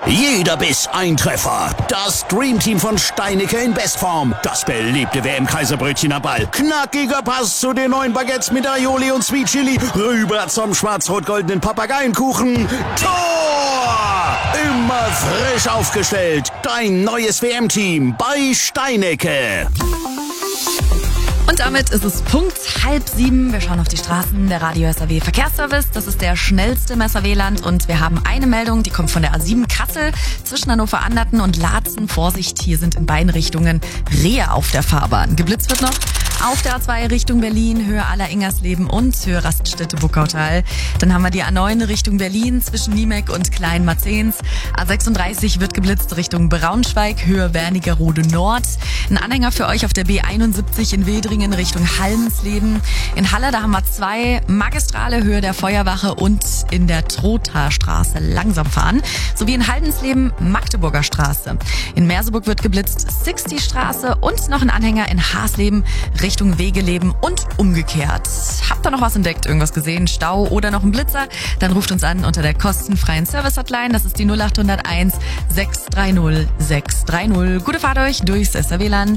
Jeder Biss ein Treffer. Das Dreamteam von Steinecke in Bestform. Das beliebte WM-Kaiserbrötchen am Ball. Knackiger Pass zu den neuen Baguettes mit Aioli und Sweet Chili. Rüber zum schwarz-rot-goldenen Papageienkuchen. Tor! Immer frisch aufgestellt. Dein neues WM-Team bei Steinecke. Und damit ist es Punkt 6:30. Wir schauen auf die Straßen. Der Radio SAW Verkehrsservice, das ist der schnellste im SAW-Land. Und wir haben eine Meldung, die kommt von der A7 Kassel zwischen Hannover-Anderten und Laatzen. Vorsicht, hier sind in beiden Richtungen Rehe auf der Fahrbahn. Geblitzt wird noch auf der A2 Richtung Berlin, Höhe Aller-Ingersleben und Höhe Raststätte-Buckautal. Dann haben wir die A9 Richtung Berlin zwischen Niemek und Kleinmarzens. A36 wird geblitzt Richtung Braunschweig, Höhe Wernigerode Nord. Ein Anhänger für euch auf der B71 in Wedringen Richtung Halmensleben. In Halle, da haben wir 2 Magistrale, Höhe der Feuerwache und in der Trothaarstraße langsam fahren. Sowie in Haldensleben Magdeburger Straße. In Merseburg wird geblitzt Sixty-Straße und noch ein Anhänger in Haasleben Richtung Wegeleben und umgekehrt. Habt ihr noch was entdeckt, irgendwas gesehen, Stau oder noch ein Blitzer? Dann ruft uns an unter der kostenfreien Service-Hotline. Das ist die 0801 630 630. Gute Fahrt euch durchs SAW-Land.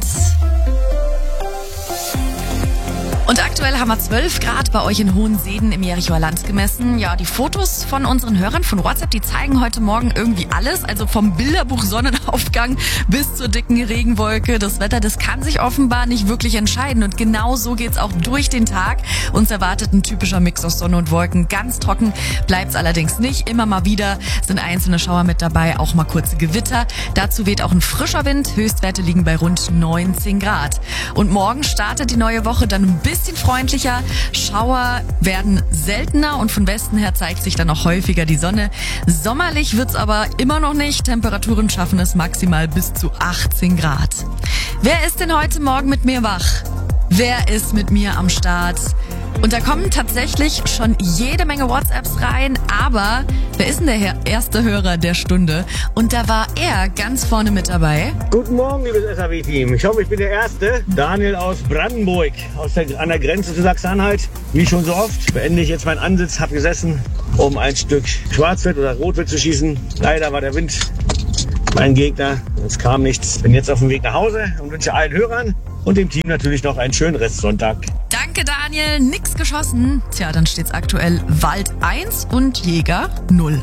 Und aktuell haben wir 12 Grad bei euch in Hohenseden im Jerichoer Land gemessen. Ja, die Fotos von unseren Hörern von WhatsApp, die zeigen heute Morgen irgendwie alles. Also vom Bilderbuch Sonnenaufgang bis zur dicken Regenwolke. Das Wetter, das kann sich offenbar nicht wirklich entscheiden. Und genau so geht's auch durch den Tag. Uns erwartet ein typischer Mix aus Sonne und Wolken. Ganz trocken bleibt's allerdings nicht. Immer mal wieder sind einzelne Schauer mit dabei, auch mal kurze Gewitter. Dazu weht auch ein frischer Wind. Höchstwerte liegen bei rund 19 Grad. Und morgen startet die neue Woche dann ein bisschen freundlicher. Schauer werden seltener und von Westen her zeigt sich dann auch häufiger die Sonne. Sommerlich wird's aber immer noch nicht. Temperaturen schaffen es maximal bis zu 18 Grad. Wer ist denn heute Morgen mit mir wach? Wer ist mit mir am Start? Und da kommen tatsächlich schon jede Menge WhatsApps rein, aber wer ist denn der erste Hörer der Stunde? Und da war er ganz vorne mit dabei. Guten Morgen, liebes SAW-Team. Ich hoffe, ich bin der Erste. Daniel aus Brandenburg, an der Grenze zu Sachsen-Anhalt. Wie schon so oft beende ich jetzt meinen Ansitz, hab gesessen, um ein Stück Schwarzwild oder Rotwild zu schießen. Leider war der Wind mein Gegner, es kam nichts. Bin jetzt auf dem Weg nach Hause und wünsche allen Hörern und dem Team natürlich noch einen schönen Restsonntag. Danke, Daniel. Nix geschossen. Tja, dann steht's aktuell Wald 1 und Jäger 0.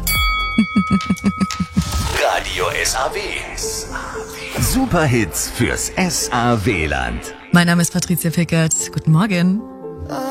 Radio SAW. Superhits fürs SAW-Land. Mein Name ist Patricia Pickert. Guten Morgen.